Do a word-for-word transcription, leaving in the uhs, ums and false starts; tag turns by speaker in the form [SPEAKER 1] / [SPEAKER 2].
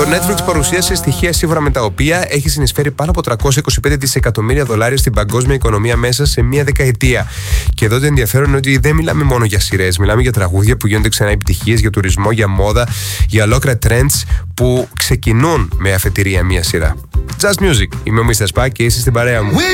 [SPEAKER 1] Το Netflix παρουσίασε στοιχεία σύμφωνα με τα οποία έχει συνεισφέρει πάνω από τριακόσια είκοσι πέντε δισεκατομμύρια δολάρια στην παγκόσμια οικονομία μέσα σε μία δεκαετία. Και εδώ το ενδιαφέρον είναι ότι δεν μιλάμε μόνο για σειρές, μιλάμε για τραγούδια που γίνονται ξανά επιτυχίες, για τουρισμό, για μόδα, για ολόκληρα trends που ξεκινούν με αφετηρία μία σειρά. Just Music. Είμαι ο Μίστερ Σπα και είσαι στην παρέα μου.